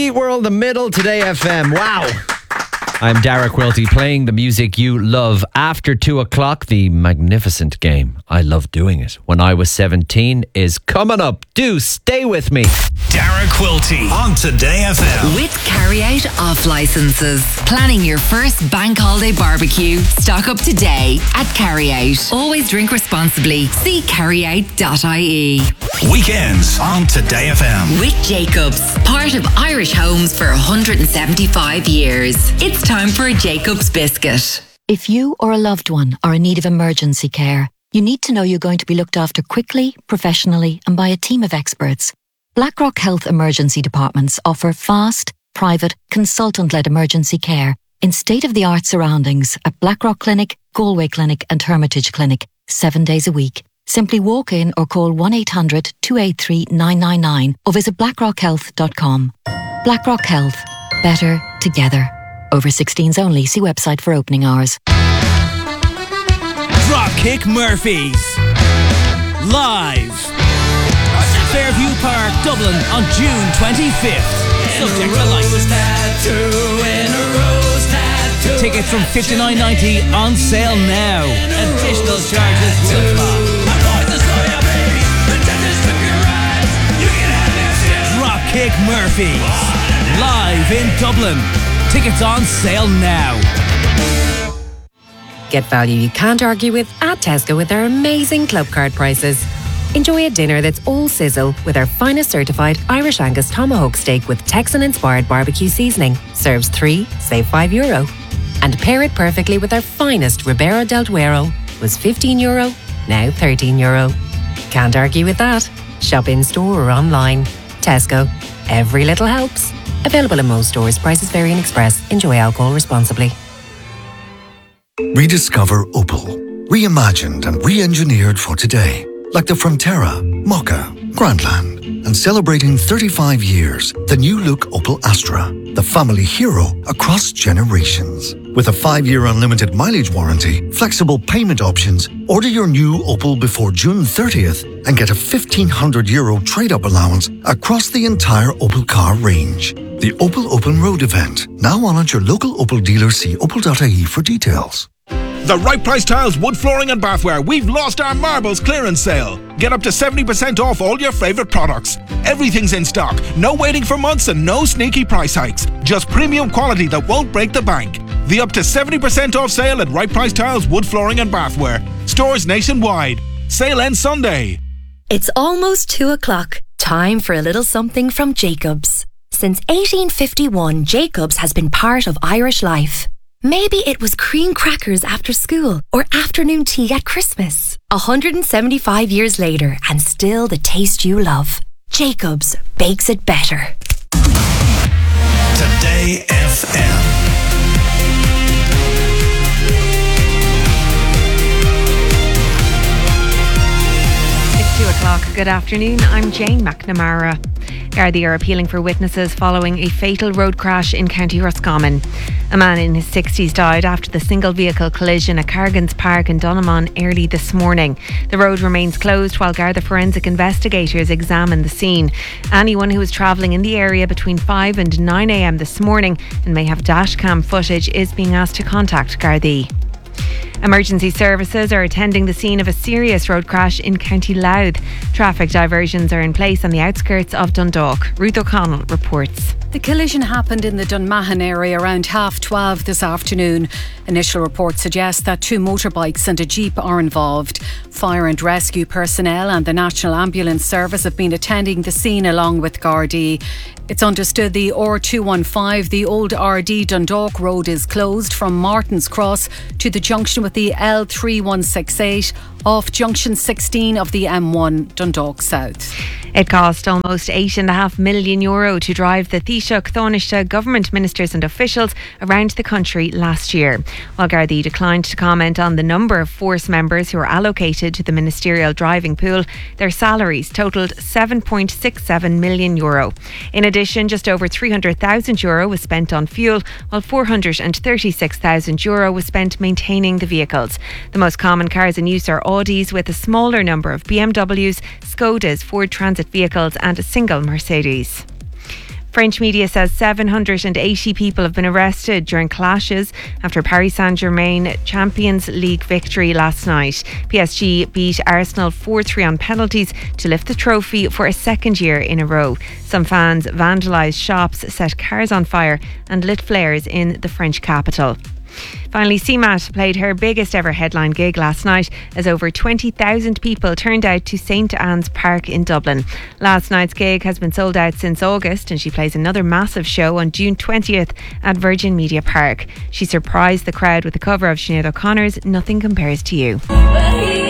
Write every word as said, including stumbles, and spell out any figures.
World, the middle, Today F M. Wow. I'm Dara Quilty, playing the music you love. After two o'clock, the magnificent game I Love Doing It When I Was seventeen is coming up. Do stay with me. Dara Quilty on Today F M. With Carryout off licenses. Planning your first bank holiday barbecue? Stock up today at Carryout. Always drink responsibly. See carryout dot I E. Weekends on Today F M. With Jacobs, part of Irish Homes for one hundred seventy-five years. It's time for a Jacobs biscuit. If you or a loved one are in need of emergency care, you need to know you're going to be looked after quickly, professionally, and by a team of experts. Blackrock Health Emergency Departments offer fast, private, consultant-led emergency care in state-of-the-art surroundings at Blackrock Clinic, Galway Clinic and Hermitage Clinic, seven days a week. Simply walk in or call one eight hundred two eight three nine nine nine or visit blackrock health dot com. Blackrock Health. Better together. Over sixteens only. See website for opening hours. Dropkick Murphys. Live. Fairview Park, Dublin on June twenty-fifth. Subject to license. Tickets from fifty-nine ninety on sale now. Additional charges will apply. Dropkick Murphys. Live in Dublin. Tickets on sale now. Get value you can't argue with at Tesco with their amazing club card prices. Enjoy a dinner that's all sizzle with our finest certified Irish Angus tomahawk steak with Texan-inspired barbecue seasoning. Serves three, save five euro. And pair it perfectly with our finest Ribera del Duero. Was fifteen euro, now thirteen euro. Can't argue with that. Shop in store or online. Tesco. Every little helps. Available in most stores. Prices vary in Express. Enjoy alcohol responsibly. Rediscover Opel. Reimagined and re-engineered for today. Like the Frontera, Mokka, Grandland. And celebrating thirty-five years, the new look Opel Astra. The family hero across generations. With a five-year unlimited mileage warranty, flexible payment options, order your new Opel before June thirtieth and get a fifteen hundred euro trade-up allowance across the entire Opel car range. The Opel Open Road event, now on at your local Opel dealer. See opel dot I E for details. The Right Price Tiles, wood flooring and bathware. We've lost our marbles clearance sale. Get up to seventy percent off all your favourite products. Everything's in stock. No waiting for months and no sneaky price hikes. Just premium quality that won't break the bank. The up to seventy percent off sale at Right Price Tiles, wood flooring and bathware. Stores nationwide. Sale ends Sunday. It's almost two o'clock. Time for a little something from Jacobs. Since eighteen fifty-one, Jacobs has been part of Irish life. Maybe it was cream crackers after school or afternoon tea at Christmas. one hundred seventy-five years later and still the taste you love. Jacobs bakes it better. Today F M. Two o'clock. Good afternoon. I'm Jane McNamara. Gardaí are appealing for witnesses following a fatal road crash in County Roscommon. A man in his sixties died after the single vehicle collision at Cargans Park in Donaghmon early this morning. The road remains closed while Garda forensic investigators examine the scene. Anyone who was travelling in the area between five and nine a.m. this morning and may have dashcam footage is being asked to contact Gardaí. Emergency services are attending the scene of a serious road crash in County Louth. Traffic diversions are in place on the outskirts of Dundalk. Ruth O'Connell reports. The collision happened in the Dunmahan area around half twelve this afternoon. Initial reports suggest that two motorbikes and a jeep are involved. Fire and rescue personnel and the National Ambulance Service have been attending the scene along with Gardaí. It's understood the R two one five, the old R D Dundalk Road, is closed from Martin's Cross to the junction with the L three one six eight off junction sixteen of the M one Dundalk South. It cost almost eight and a half million euro to drive the Taoiseach Taoiseach government ministers and officials around the country last year. While Gardaí declined to comment on the number of force members who are allocated to the ministerial driving pool, their salaries totalled seven point six seven million euro. In addition, just over three hundred thousand euro was spent on fuel, while four hundred thirty-six thousand euro was spent maintaining the vehicles. The most common cars in use are Audis, with a smaller number of B M Ws, Skodas, Ford Transit vehicles and a single Mercedes. French media says seven hundred eighty people have been arrested during clashes after Paris Saint-Germain Champions League victory last night. P S G beat Arsenal four three on penalties to lift the trophy for a second year in a row. Some fans vandalised shops, set cars on fire and lit flares in the French capital. Finally, C M A T played her biggest ever headline gig last night as over twenty thousand people turned out to Saint Anne's Park in Dublin. Last night's gig has been sold out since August and she plays another massive show on June twentieth at Virgin Media Park. She surprised the crowd with the cover of Sinead O'Connor's Nothing Compares to You.